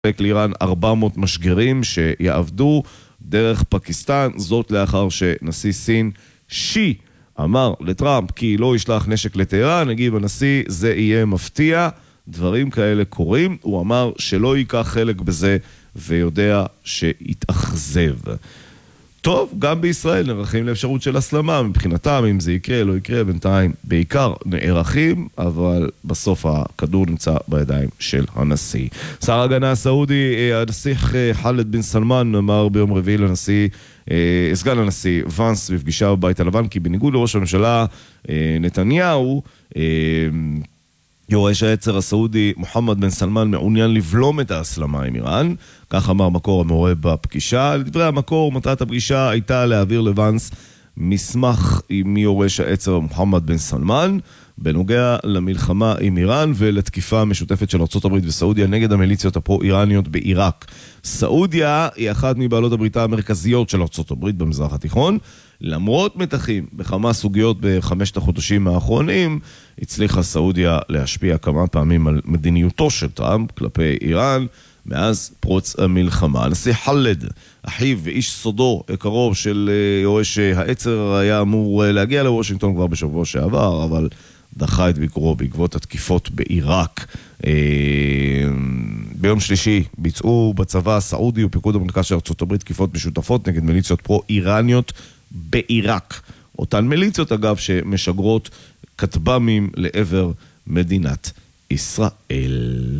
לאיראן 400 משגרים שיעבדו דרך פקיסטן, זאת לאחר שנשיא סין שי אמר לטראמפ כי לא ישלח נשק לטהרן. הגיב הנשיא, זה יהיה מפתיע, דברים כאלה קורים. הוא אמר שלא ייקח חלק בזה ויודע שיתאכזב. טוב, גם בישראל נערכים לאפשרות של הסלמה מבחינתם, אם זה יקרה, לא יקרה, בינתיים בעיקר נערכים, אבל בסוף הכדור נמצא בידיים של הנשיא. שר ההגנה הסעודי, הנסיך חאלד בן סלמן, אמר ביום רביעי לנשיא, סגן הנשיא ונס בפגישה בבית הלבן, כי בניגוד לראש הממשלה נתניהו, יורש העצר הסעודי מוחמד בן סלמן מעוניין לבלום את ההסלמה עם איראן, כך אמר מקור המורה בפגישה. לדברי המקור, מטרת הפגישה הייתה להעביר לוונס מסמך מיורש העצר מוחמד בן סלמן בנוגע למלחמה עם איראן ולתקיפה משותפת של ארצות הברית וסעודיה נגד המיליציות הפרו-איראניות בעיראק. סעודיה היא אחת מבעלות הבריתה המרכזיות של ארצות הברית במזרח התיכון. למרות מתחים בכמה סוגיות בחמשת החודשים האחרונים, הצליחה סעודיה להשפיע כמה פעמים על מדיניותו של טראמפ כלפי איראן מאז פרוץ המלחמה. הנשיא חאלד, אחיו ואיש סודו הקרוב של יורש העצר, היה אמור להגיע לוושינגטון כבר בשבוע שעבר, אבל דחה את ביקורו בעקבות התקיפות בעיראק. ביום שלישי ביצעו בצבא הסעודי ופיקוד המרכז של ארצות הברית תקיפות משותפות נגד מיליציות פרו-איראניות בעיראק. אותן מיליציות אגב שמשגרות כטב"מים לעבר מדינת ישראל.